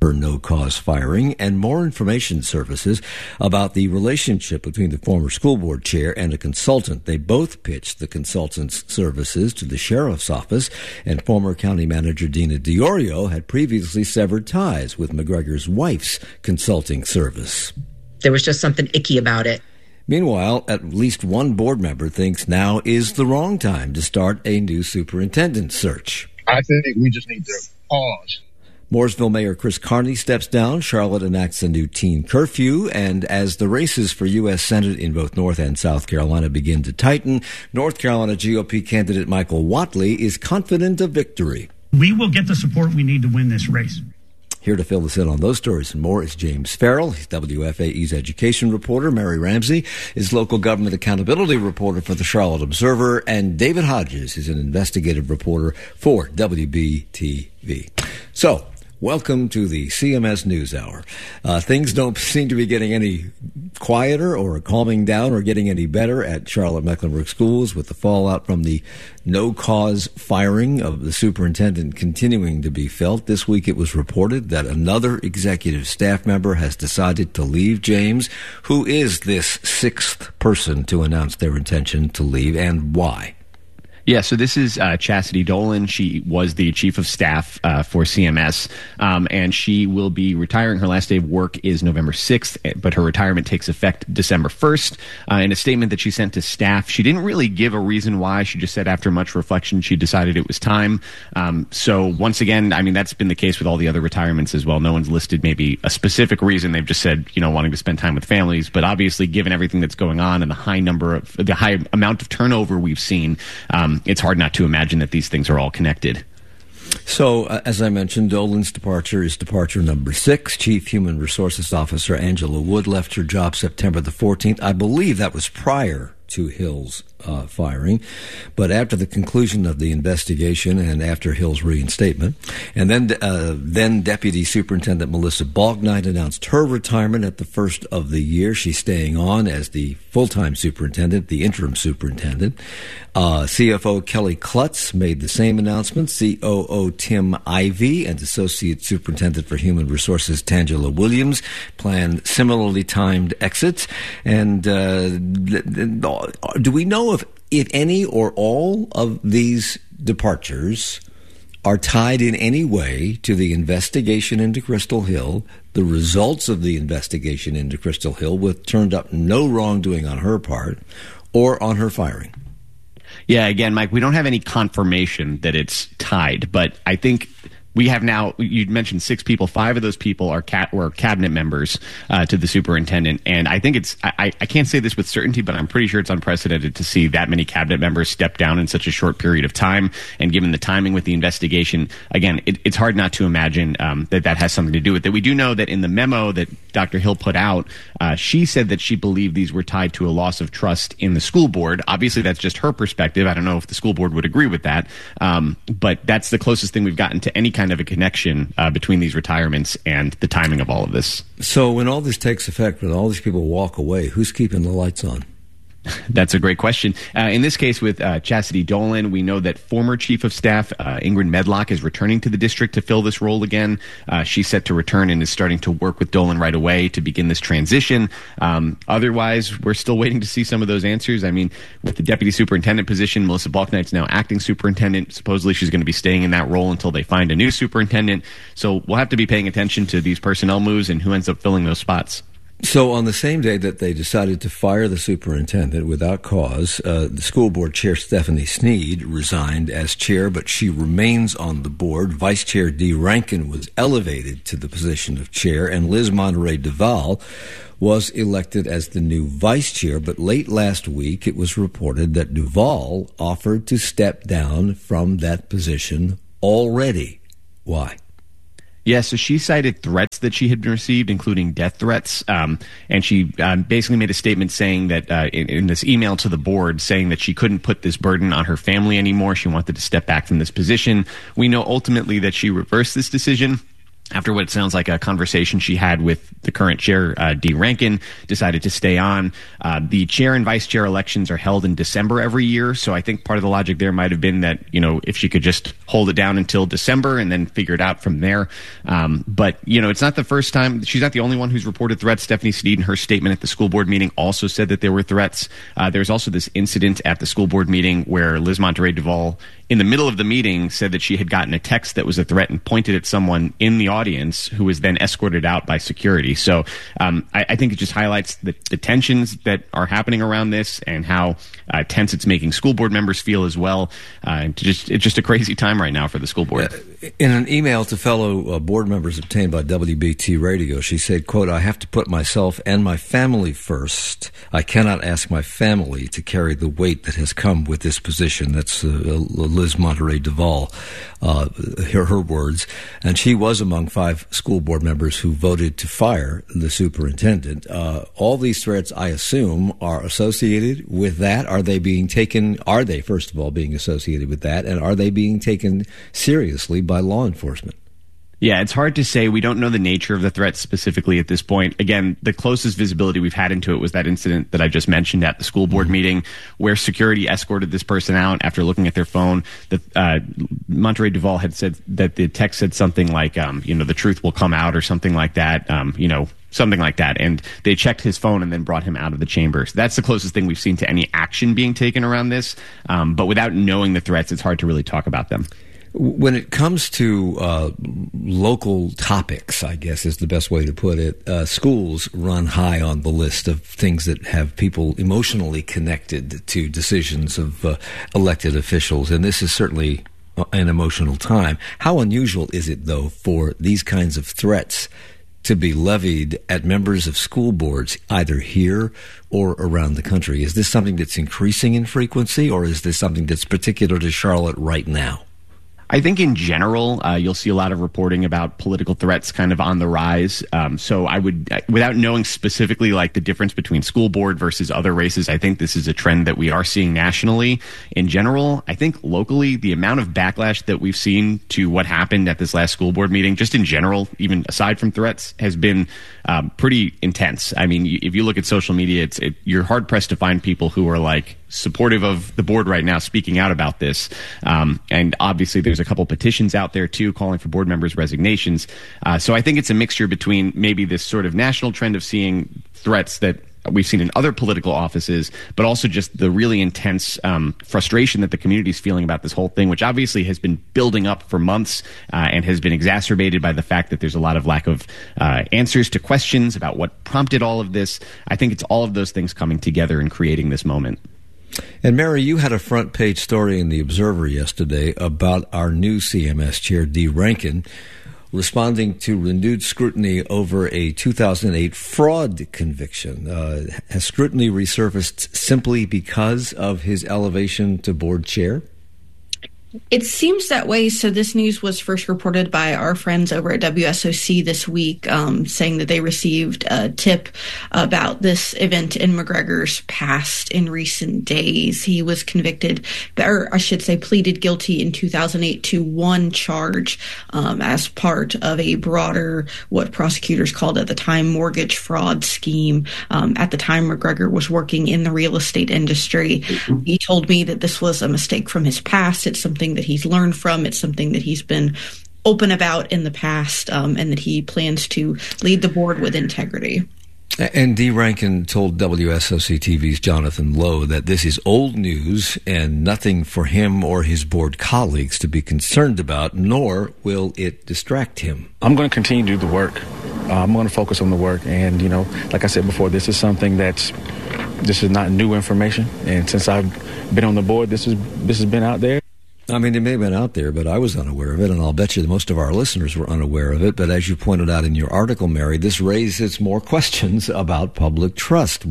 her no-cause firing, and more information surfaces about the relationship between the former school board chair and a consultant. They both pitched the consultant's services to the sheriff's office, and former county manager Dina Diorio had previously severed ties with McGregor's wife's consulting service. There was just something icky about it. Meanwhile, at least one board member thinks now is the wrong time to start a new superintendent search. I think we just need to pause. Mooresville Mayor Chris Carney steps down. Charlotte enacts a new teen curfew. And as the races for U.S. Senate in both North and South Carolina begin to tighten, North Carolina GOP candidate Michael Whatley is confident of victory. We will get the support we need to win this race. Here to fill us in on those stories and more is James Farrell. He's WFAE's education reporter. Mary Ramsey is local government accountability reporter for the Charlotte Observer. And David Hodges is an investigative reporter for WBTV. So, welcome to the CMS News Hour. Things don't seem to be getting any quieter or calming down or getting any better at Charlotte-Mecklenburg schools, with the fallout from the no-cause firing of the superintendent continuing to be felt. This week it was reported that another executive staff member has decided to leave. James, who is this sixth person to announce their intention to leave, and why? Yeah, so this is Chastity Dolan. She was the chief of staff for CMS, and she will be retiring. Her last day of work is November 6th, but her retirement takes effect December 1st. In a statement that she sent to staff, she didn't really give a reason why. She just said after much reflection, she decided it was time. So once again, I mean, that's been the case with all the other retirements as well. No one's listed maybe a specific reason. They've just said, wanting to spend time with families. But obviously, given everything that's going on and the high amount of turnover we've seen, it's hard not to imagine that these things are all connected. So, as I mentioned, Dolan's departure is departure number 6. Chief Human Resources Officer Angela Wood left her job September the 14th. I believe that was prior to Hill's firing, but after the conclusion of the investigation and after Hill's reinstatement. And then Deputy Superintendent Melissa Balknight announced her retirement at the first of the year. She's staying on as the full-time superintendent, the interim superintendent. CFO Kelly Klutz made the same announcement. COO Tim Ivey and Associate Superintendent for Human Resources Tangela Williams planned similarly timed exits. And do we know if any or all of these departures are tied in any way to the investigation into Crystal Hill, the results of the investigation into Crystal Hill, with turned up no wrongdoing on her part or on her firing? Yeah, again, Mike, we don't have any confirmation that it's tied, but I think we have now, you mentioned 6 people. 5 of those people were cabinet members to the superintendent. And I think I can't say this with certainty, but I'm pretty sure it's unprecedented to see that many cabinet members step down in such a short period of time. And given the timing with the investigation, again, it's hard not to imagine that has something to do with it. We do know that in the memo that Dr. Hill put out, she said that she believed these were tied to a loss of trust in the school board. Obviously, that's just her perspective. I don't know if the school board would agree with that. But that's the closest thing we've gotten to any kind of a connection between these retirements and the timing of all of this. So when all this takes effect, when all these people walk away, who's keeping the lights on? That's a great question. In this case with Chastity Dolan, we know that former Chief of Staff Ingrid Medlock is returning to the district to fill this role again. She's set to return and is starting to work with Dolan right away to begin this transition. Otherwise, we're still waiting to see some of those answers. I mean, with the Deputy Superintendent position, Melissa Balknight's now acting superintendent. Supposedly she's going to be staying in that role until they find a new superintendent. So we'll have to be paying attention to these personnel moves and who ends up filling those spots. So on the same day that they decided to fire the superintendent without cause, the school board chair Stephanie Sneed resigned as chair, but she remains on the board. Vice Chair Dee Rankin was elevated to the position of chair, and Liz Monterey Duval was elected as the new vice chair. But late last week, it was reported that Duval offered to step down from that position already. Why? Yeah, so she cited threats that she had received, including death threats, and she basically made a statement saying that in this email to the board, saying that she couldn't put this burden on her family anymore. She wanted to step back from this position. We know ultimately that she reversed this decision. after what sounds like a conversation she had with the current chair, Dee Rankin, decided to stay on. The chair and vice chair elections are held in December every year, so I think part of the logic there might have been that, if she could just hold it down until December and then figure it out from there. But, it's not the first time. She's not the only one who's reported threats. Stephanie Sneed, in her statement at the school board meeting, also said that there were threats. There's also this incident at the school board meeting where Liz Monterey Duval, in the middle of the meeting, said that she had gotten a text that was a threat and pointed at someone in the audience who was then escorted out by security. So I think it just highlights the tensions that are happening around this and how tense it's making school board members feel as well. It's just a crazy time right now for the school board. In an email to fellow board members obtained by WBT Radio, she said, quote, "I have to put myself and my family first. I cannot ask my family to carry the weight that has come with this position." That's Liz Monterey Duval, her words. And she was among 5 school board members who voted to fire the superintendent. All these threats, I assume, are associated with that. Are they, first of all, being associated with that? And are they being taken seriously by law enforcement? Yeah, it's hard to say. We don't know the nature of the threat specifically at this point. Again, the closest visibility we've had into it was that incident that I just mentioned at the school board meeting where security escorted this person out after looking at their phone. Monterey Duval had said that the text said something like, the truth will come out or something like that, something like that. And they checked his phone and then brought him out of the chamber. So that's the closest thing we've seen to any action being taken around this. But without knowing the threats, it's hard to really talk about them. When it comes to local topics, I guess is the best way to put it, schools run high on the list of things that have people emotionally connected to decisions of elected officials, and this is certainly an emotional time. How unusual is it, though, for these kinds of threats to be levied at members of school boards, either here or around the country? Is this something that's increasing in frequency, or is this something that's particular to Charlotte right now? I think in general, you'll see a lot of reporting about political threats kind of on the rise. So I would, without knowing specifically like the difference between school board versus other races, I think this is a trend that we are seeing nationally. In general, I think locally, the amount of backlash that we've seen to what happened at this last school board meeting, just in general, even aside from threats, has been pretty intense. I mean, if you look at social media, you're hard pressed to find people who are like supportive of the board right now, speaking out about this. And obviously there's a couple petitions out there too, calling for board members' resignations. So I think it's a mixture between maybe this sort of national trend of seeing threats that we've seen in other political offices, but also just the really intense frustration that the community is feeling about this whole thing, which obviously has been building up for months and has been exacerbated by the fact that there's a lot of lack of answers to questions about what prompted all of this. I think it's all of those things coming together and creating this moment. And Mary, you had a front page story in the Observer yesterday about our new CMS chair, Dee Rankin, responding to renewed scrutiny over a 2008 fraud conviction. Has scrutiny resurfaced simply because of his elevation to board chair? It seems that way. So this news was first reported by our friends over at WSOC this week, saying that they received a tip about this event in McGregor's past in recent days. He was convicted, or I should say pleaded guilty in 2008 to one charge as part of a broader, what prosecutors called at the time, mortgage fraud scheme. At the time, McGregor was working in the real estate industry. He told me that this was a mistake from his past. It's something that he's learned from. It's something that he's been open about in the past, and that he plans to lead the board with integrity. And Dee Rankin told WSOC TV's Jonathan Lowe that this is old news and nothing for him or his board colleagues to be concerned about, nor will it distract him. I'm going to continue to do the work. I'm going to focus on the work. And, like I said before, this is something this is not new information. And since I've been on the board, this has been out there. I mean, it may have been out there, but I was unaware of it, and I'll bet you that most of our listeners were unaware of it. But as you pointed out in your article, Mary, this raises more questions about public trust.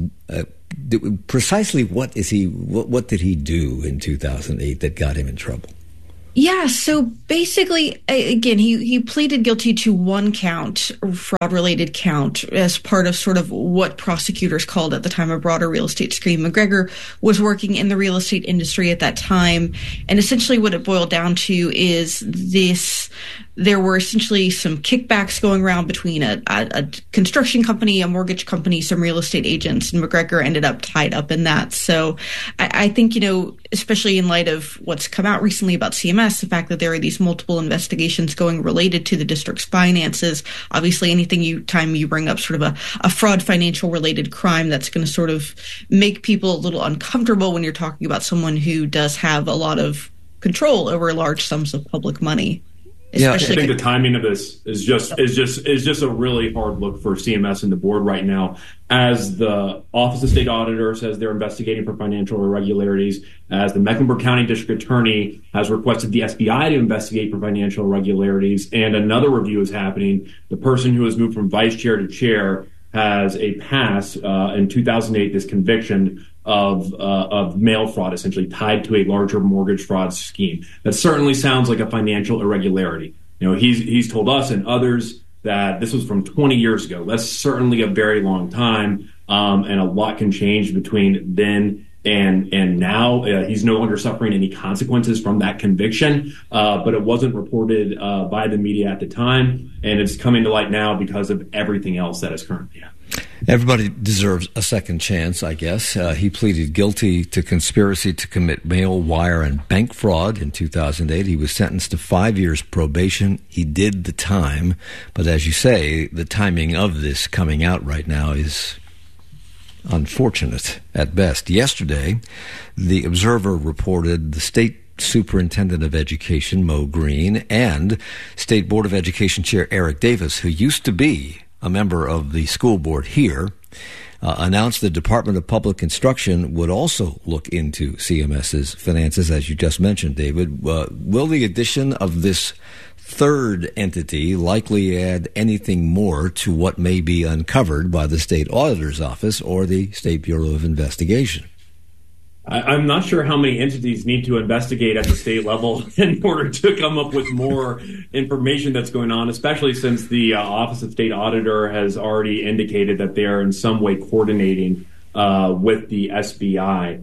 Precisely what did he do in 2008 that got him in trouble? Yeah, so basically, again, he pleaded guilty to one count, fraud-related count, as part of sort of what prosecutors called at the time a broader real estate scheme. McGregor was working in the real estate industry at that time, and essentially what it boiled down to is there were essentially some kickbacks going around between a construction company, a mortgage company, some real estate agents, and McGregor ended up tied up in that. So I think, especially in light of what's come out recently about CMS, the fact that there are these multiple investigations going related to the district's finances, obviously time you bring up sort of a fraud financial related crime, that's going to sort of make people a little uncomfortable when you're talking about someone who does have a lot of control over large sums of public money. Yeah, I think the timing of this is just a really hard look for CMS and the board right now, as the Office of State Auditor says they're investigating for financial irregularities, as the Mecklenburg County District Attorney has requested the SBI to investigate for financial irregularities, and another review is happening. The person who has moved from vice chair to chair has a pass in 2008, this conviction of mail fraud, essentially tied to a larger mortgage fraud scheme. That certainly sounds like a financial irregularity. He's told us and others that this was from 20 years ago. That's certainly a very long time, and a lot can change between then and now. He's no longer suffering any consequences from that conviction, but it wasn't reported by the media at the time, and it's coming to light now because of everything else that is currently happening. Everybody deserves a second chance, I guess. He pleaded guilty to conspiracy to commit mail, wire, and bank fraud in 2008. He was sentenced to 5 years probation. He did the time. But as you say, the timing of this coming out right now is unfortunate at best. Yesterday, the Observer reported the state Superintendent of Education, Mo Green, and State Board of Education Chair Eric Davis, who used to be a member of the school board here, announced the Department of Public Instruction would also look into CMS's finances, as you just mentioned, David. Will the addition of this third entity likely add anything more to what may be uncovered by the State Auditor's Office or the State Bureau of Investigation? I'm not sure how many entities need to investigate at the state level in order to come up with more information that's going on, especially since the Office of State Auditor has already indicated that they are in some way coordinating with the SBI.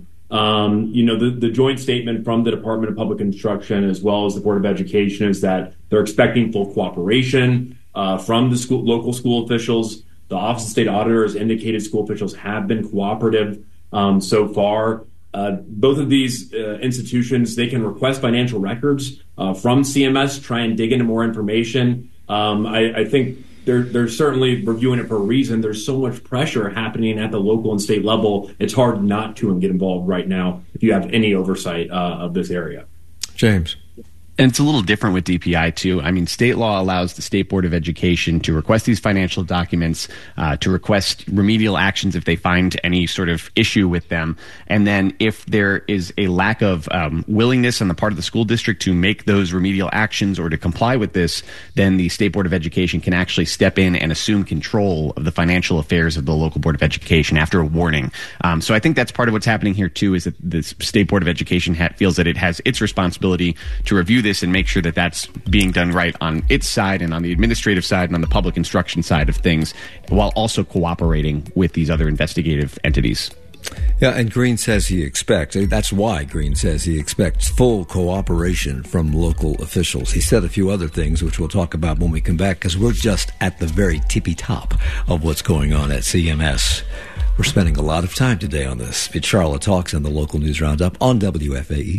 The joint statement from the Department of Public Instruction as well as the Board of Education is that they're expecting full cooperation from the local school officials. The Office of State Auditor has indicated school officials have been cooperative so far. Both of these institutions, they can request financial records from CMS, try and dig into more information. I think they're certainly reviewing it for a reason. There's so much pressure happening at the local and state level. It's hard not to get involved right now if you have any oversight of this area. James. And it's a little different with DPI, too. I mean, state law allows the State Board of Education to request these financial documents, to request remedial actions if they find any sort of issue with them. And then if there is a lack of willingness on the part of the school district to make those remedial actions or to comply with this, then the State Board of Education can actually step in and assume control of the financial affairs of the local Board of Education after a warning. So I think that's part of what's happening here, too, is that the State Board of Education feels that it has its responsibility to review this and make sure that that's being done right on its side and on the administrative side and on the public instruction side of things, while also cooperating with these other investigative entities. Yeah, and Green says that's why Green says he expects full cooperation from local officials. He said a few other things, which we'll talk about when we come back, because we're just at the very tippy top of what's going on at CMS. We're spending a lot of time today on this. It's Charlotte Talks and the Local News Roundup on WFAE.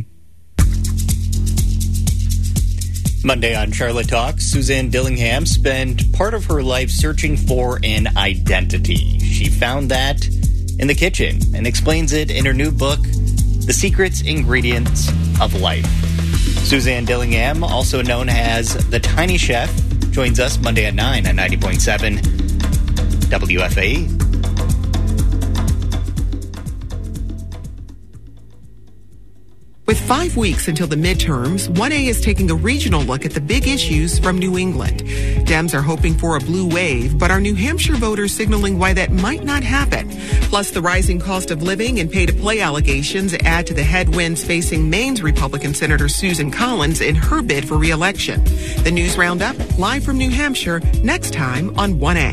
Monday on Charlotte Talks, Suzanne Dillingham spent part of her life searching for an identity. She found that in the kitchen and explains it in her new book, The Secret Ingredients of Life. Suzanne Dillingham, also known as The Tiny Chef, joins us Monday at 9 on 90.7 WFAE. With 5 weeks until the midterms, 1A is taking a regional look at the big issues from New England. Dems are hoping for a blue wave, but are New Hampshire voters signaling why that might not happen? Plus, the rising cost of living and pay-to-play allegations add to the headwinds facing Maine's Republican Senator Susan Collins in her bid for re-election. The News Roundup, live from New Hampshire, next time on 1A.